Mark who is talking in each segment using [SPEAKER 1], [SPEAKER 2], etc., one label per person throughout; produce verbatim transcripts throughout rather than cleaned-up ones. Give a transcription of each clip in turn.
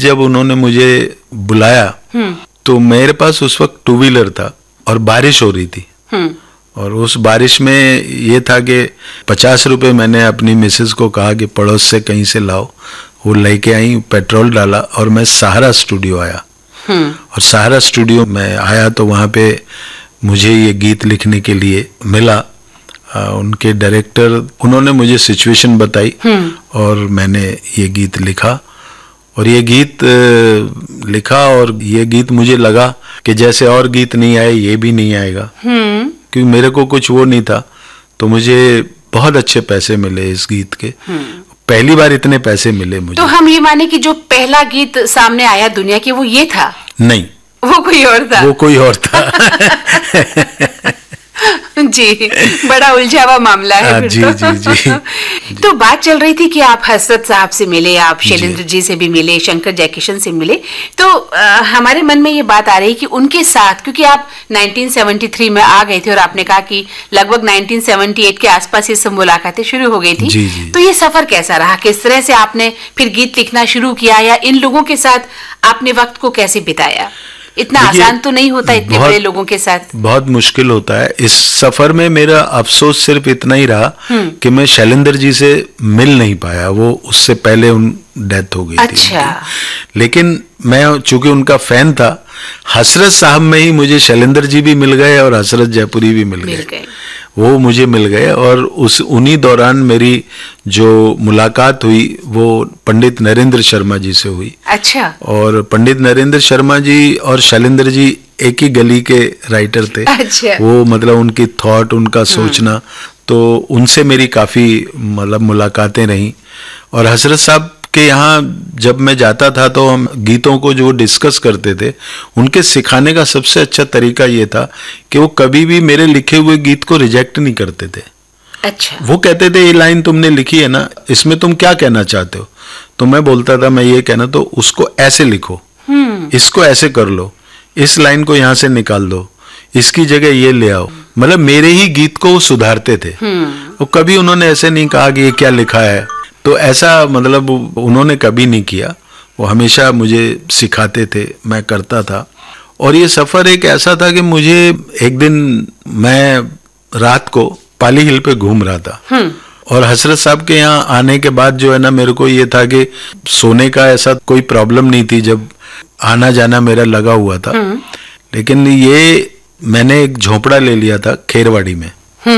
[SPEAKER 1] जब उन्होंने मुझे बुलाया तो मेरे पास उस वक्त टू व्हीलर था और बारिश हो रही थी, और उस बारिश में ये था कि पचास रुपए मैंने अपनी मिसेस को कहा कि पड़ोस से कहीं से लाओ, वो लेके आई, पेट्रोल डाला और मैं सहारा स्टूडियो आया। और सहारा स्टूडियो में आया तो वहाँ पे मुझे ये गीत लिखने के लिए मिला। आ, उनके डायरेक्टर, उन्होंने मुझे सिचुएशन बताई और मैंने ये गीत लिखा। और ये गीत लिखा और ये गीत मुझे लगा कि जैसे और गीत नहीं आए ये भी नहीं आएगा, क्योंकि मेरे को कुछ वो नहीं था। तो मुझे बहुत अच्छे पैसे मिले इस गीत के, पहली बार इतने पैसे मिले मुझे।
[SPEAKER 2] तो हम ये माने कि जो पहला गीत सामने आया दुनिया के वो ये था?
[SPEAKER 1] नहीं,
[SPEAKER 2] वो कोई और था।
[SPEAKER 1] वो कोई और था।
[SPEAKER 2] जी, बड़ा उलझा हुआ मामला है। फिर
[SPEAKER 1] जी,
[SPEAKER 2] तो।
[SPEAKER 1] जी, जी, जी।
[SPEAKER 2] तो बात चल रही थी कि आप हसरत साहब से मिले, आप शैलेंद्र जी से भी मिले, शंकर जयकिशन से मिले। तो आ, हमारे मन में ये बात आ रही कि उनके साथ, क्योंकि आप उन्नीस सौ तिहत्तर में आ गए थे और आपने कहा कि लगभग उन्नीस सौ अठहत्तर के आसपास ये सब मुलाकातें शुरू हो गई थी।
[SPEAKER 1] जी, जी।
[SPEAKER 2] तो ये सफर कैसा रहा? किस तरह से आपने फिर गीत लिखना शुरू किया, या इन लोगों के साथ आपने वक्त को कैसे बिताया? इतना आसान तो नहीं होता इतने बड़े लोगों के साथ।
[SPEAKER 1] बहुत मुश्किल होता है। इस सफर में मेरा अफसोस सिर्फ इतना ही रहा कि मैं शैलेंद्र जी से मिल नहीं पाया, वो उससे पहले उन डेथ हो गई थी।
[SPEAKER 2] अच्छा।
[SPEAKER 1] लेकिन मैं चूंकि उनका फैन था, हसरत साहब में ही मुझे शैलेंद्र जी भी मिल गए और हसरत जयपुरी भी मिल गए, वो मुझे मिल गए। और उस उन्हीं दौरान मेरी जो मुलाकात हुई वो पंडित नरेंद्र शर्मा जी से हुई।
[SPEAKER 2] अच्छा।
[SPEAKER 1] और पंडित नरेंद्र शर्मा जी और शैलेंद्र जी एक ही गली के राइटर थे।
[SPEAKER 2] अच्छा।
[SPEAKER 1] वो मतलब उनकी थॉट, उनका सोचना, तो उनसे मेरी काफी मतलब मुलाकातें रहीं। और हसरत साहब के यहाँ जब मैं जाता था तो हम गीतों को जो डिस्कस करते थे, उनके सिखाने का सबसे अच्छा तरीका ये था कि वो कभी भी मेरे लिखे हुए गीत को रिजेक्ट नहीं करते थे।
[SPEAKER 2] अच्छा।
[SPEAKER 1] वो कहते थे ये लाइन तुमने लिखी है ना, इसमें तुम क्या कहना चाहते हो? तो मैं बोलता था मैं ये कहना, तो उसको ऐसे लिखो, इसको ऐसे कर लो, इस लाइन को यहाँ से निकाल दो, इसकी जगह ये ले आओ। मतलब मेरे ही गीत को वो सुधारते थे। वो कभी उन्होंने ऐसे नहीं कहा कि ये क्या लिखा है, तो ऐसा मतलब उन्होंने कभी नहीं किया। वो हमेशा मुझे सिखाते थे, मैं करता था। और ये सफ़र एक ऐसा था कि मुझे एक दिन, मैं रात को पाली हिल पे घूम रहा था और हसरत साहब के यहाँ आने के बाद जो है ना, मेरे को ये था कि सोने का ऐसा कोई प्रॉब्लम नहीं थी, जब आना जाना मेरा लगा हुआ था। लेकिन ये मैंने एक झोपड़ा ले लिया था खेरवाड़ी में,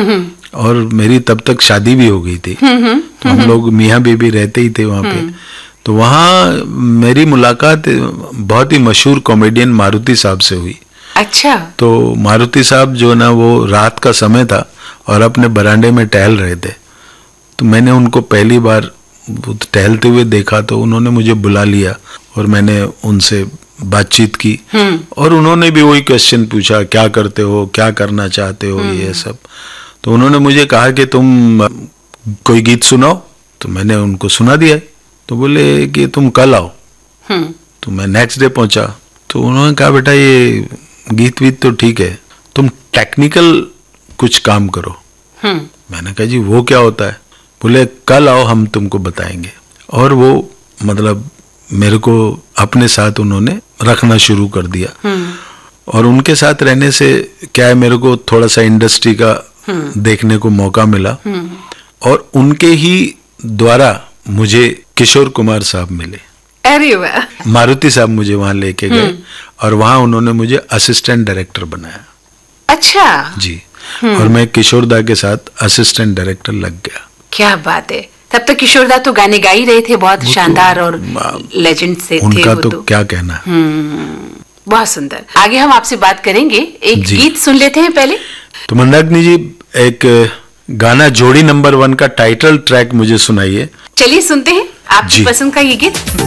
[SPEAKER 1] और मेरी तब तक शादी भी हो गई थी, तो हम लोग मियाँ बीबी रहते ही थे वहाँ पे। तो वहाँ मेरी मुलाकात बहुत ही मशहूर कॉमेडियन मारुति साहब से हुई।
[SPEAKER 2] अच्छा।
[SPEAKER 1] तो मारुति साहब जो ना, वो रात का समय था और अपने बरामदे में टहल रहे थे। तो मैंने उनको पहली बार टहलते हुए देखा, तो उन्होंने मुझे बुला लिया और मैंने उनसे बातचीत की। और उन्होंने भी वही क्वेश्चन पूछा, क्या करते हो, क्या करना चाहते हो, ये सब। तो उन्होंने मुझे कहा कि तुम कोई गीत सुनाओ, तो मैंने उनको सुना दिया। तो बोले कि तुम कल आओ। तो मैं नेक्स्ट डे पहुंचा, तो उन्होंने कहा बेटा ये गीत वीत तो ठीक है, तुम टेक्निकल कुछ काम करो। मैंने कहा जी वो क्या होता है? बोले कल आओ, हम तुमको बताएंगे। और वो मतलब मेरे को अपने साथ उन्होंने रखना शुरू कर दिया। और उनके साथ रहने से क्या है, मेरे को थोड़ा सा इंडस्ट्री का देखने को मौका मिला। और उनके ही द्वारा मुझे किशोर कुमार साहब मिले।
[SPEAKER 2] अरे वाह।
[SPEAKER 1] मारुति साहब मुझे वहां लेके गए और वहां उन्होंने मुझे असिस्टेंट डायरेक्टर बनाया।
[SPEAKER 2] अच्छा
[SPEAKER 1] जी। और मैं किशोर दा के साथ असिस्टेंट डायरेक्टर लग गया।
[SPEAKER 2] क्या बात है। तब तक किशोर दा तो गाने गा ही रहे थे, बहुत शानदार और लेजेंड से थे
[SPEAKER 1] उनका
[SPEAKER 2] वो
[SPEAKER 1] तो,
[SPEAKER 2] तो
[SPEAKER 1] क्या कहना।
[SPEAKER 2] बहुत सुंदर। आगे हम आपसे बात करेंगे, एक गीत सुन लेते हैं पहले।
[SPEAKER 1] तो मंदाकिनी जी, एक गाना जोड़ी नंबर वन का टाइटल ट्रैक मुझे सुनाइए।
[SPEAKER 2] चलिए सुनते हैं आपकी पसंद का ये गीत।